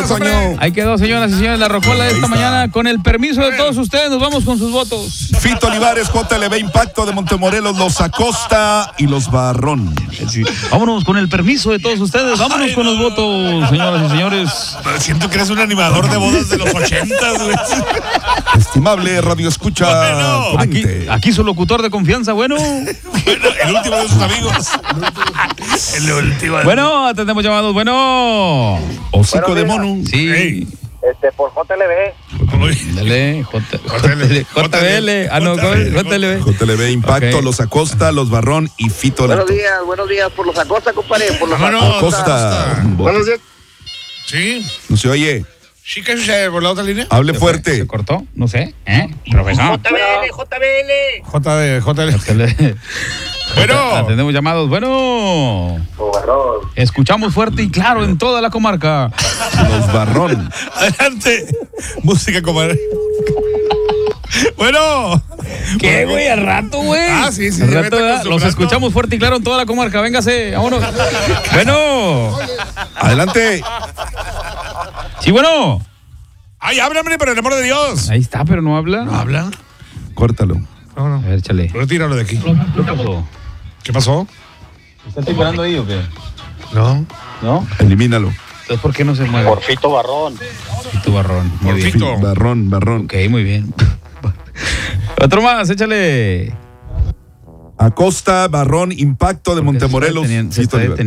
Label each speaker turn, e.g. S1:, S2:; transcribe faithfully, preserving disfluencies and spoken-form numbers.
S1: Toño.
S2: Ahí quedó, señoras y señores, la rocola de esta mañana. Con el permiso de todos ustedes, nos vamos con sus votos.
S1: Fito Olivares, J L B Impacto de Montemorelos, Los Acosta y Los Barrón.
S2: Sí. Vámonos con el permiso de todos ustedes. Vámonos Ay, con no. los votos, señoras y señores.
S3: Siento que eres un animador de bodas de los ochentas, güey.
S1: Estimable radio escucha.
S3: Bueno,
S2: aquí, aquí su locutor de confianza, bueno.
S3: Bueno, el último de sus amigos. El último. De...
S2: Bueno, atendemos llamados. Bueno.
S1: Hocico de mono.
S2: Sí.
S3: Hey.
S4: Este, por J L B.
S2: Dale, J, J, J B L. Ah, no, J L B.
S1: J L B Impacto, okay. Los Acosta, Los Barrón y Fito.
S4: Buenos días, buenos días por Los Acosta, compadre. Por Los
S3: no, no,
S4: Acosta.
S1: Acosta.
S4: Buenos días.
S3: Sí.
S1: No se oye.
S3: Sí, ¿qué sucede por la otra línea?
S1: Hable fuerte.
S2: ¿Se cortó? No sé. ¿Eh? Profesor.
S4: J B L, J B L.
S3: J D, J L. Bueno.
S2: Atendemos llamados. Bueno. Escuchamos fuerte y claro en toda la comarca.
S1: Los Barrón.
S3: Adelante. Música, comadre. Bueno.
S2: ¿Qué, güey? Al rato, güey.
S3: Ah, sí, sí.
S2: Al rato, los escuchamos fuerte y claro en toda la comarca. Véngase, vámonos. Bueno.
S1: Adelante.
S2: Sí, bueno.
S3: Ay, háblame, por el amor de Dios.
S2: Ahí está, pero no habla.
S3: ¿No habla?
S1: Córtalo.
S3: No, no.
S2: A ver, échale.
S3: Retíralo de aquí.
S2: ¿Qué pasó?
S3: ¿Qué pasó?
S2: ¿Está temblando ahí o qué?
S3: No.
S2: ¿No?
S1: Elimínalo.
S2: Entonces, ¿por qué no se mueve?
S4: Por Fito Barrón.
S2: Fito Barrón. Muy bien.
S3: Fito.
S1: Barrón, Barrón.
S2: Ok, muy bien. Otro más, échale.
S1: Acosta, Barrón, Impacto de Montemorelos.
S2: Se está deteniendo.